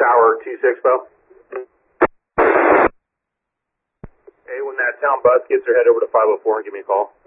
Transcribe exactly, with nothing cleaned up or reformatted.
Tower two six, Bo. Hey, when that town bus gets their head over to five oh four, give me a call.